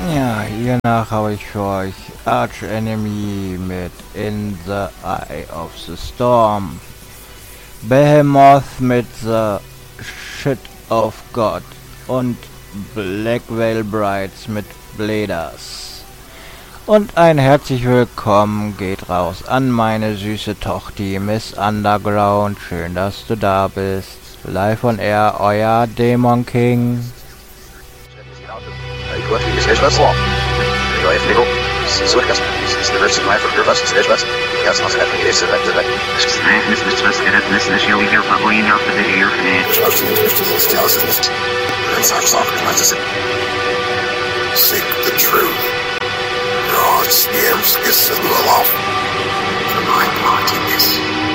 Ja, hiernach habe ich für euch Arch Enemy mit In the Eye of the Storm, Behemoth mit The Shit of God und Black Veil Brides mit Bladers. Und ein herzlich willkommen geht raus an meine süße Tochter Miss Underground. Schön, dass du da bist. Live on Air, euer Demon King. Seek the truth. God's gives is the love. For my part in this.